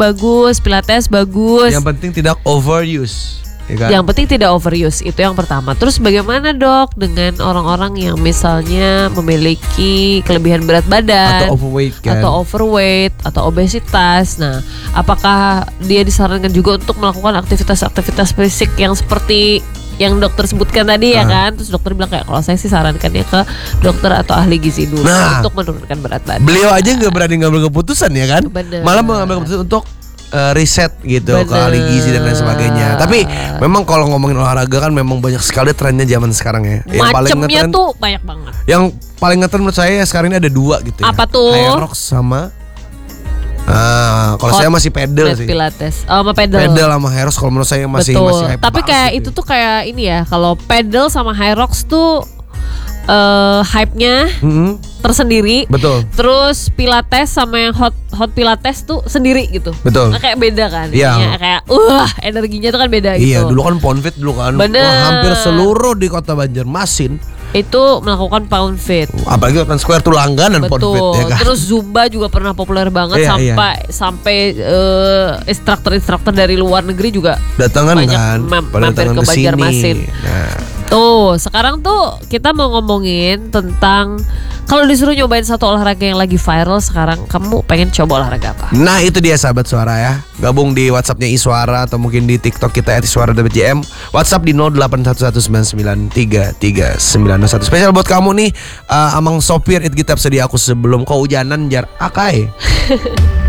bagus, pilates bagus. Yang penting tidak overuse. Ya kan? Yang penting tidak overuse, itu yang pertama. Terus bagaimana dok dengan orang-orang yang misalnya memiliki kelebihan berat badan atau overweight kan? Atau overweight atau obesitas. Nah, apakah dia disarankan juga untuk melakukan aktivitas-aktivitas fisik yang seperti yang dokter sebutkan tadi ya kan? Terus dokter bilang kayak kalau saya sih sarankannya ke dokter atau ahli gizi dulu untuk menurunkan berat badan. Beliau aja nggak berani ngambil keputusan ya kan? Bener. Malah mengambil keputusan untuk riset gitu ke ahli gizi dan lain sebagainya. Tapi memang kalau ngomongin olahraga kan memang banyak sekali trennya zaman sekarang ya. Yang paling ngetren tuh banyak banget. Yang paling ngetren menurut saya sekarang ini ada 2 gitu ya. Apa tuh? Hyrox sama kalau saya masih pedal sih. Pilates. Sama pedal. Pedal sama Hyrox kalau menurut saya masih hype. Tapi kayak gitu. Itu tuh kayak ini ya. Kalau pedal sama Hyrox tuh hype-nya tersendiri. Betul. Terus pilates sama yang hot pilates tuh sendiri gitu. Betul. Nah, kayak beda kan. Iya. Kayak energinya tuh kan beda gitu. Iya, dulu kan Poundfit dulu kan. Hampir seluruh di Kota Banjarmasin itu melakukan Poundfit. Apalagi Open Square tuh langganan Poundfit ya kan. Terus Zumba juga pernah populer banget sampai instruktur dari luar negeri juga datangan banyak kan mampir ke Banjarmasin. Tuh, sekarang tuh kita mau ngomongin tentang kalau disuruh nyobain satu olahraga yang lagi viral sekarang, kamu pengen coba olahraga apa? Nah itu dia sahabat suara ya. Gabung di WhatsAppnya Iswara atau mungkin di TikTok kita @iswara.jm. WhatsApp di 0811993391. Spesial buat kamu nih, Amang sopir It Gitap sedia aku sebelum kau hujanan jar akai.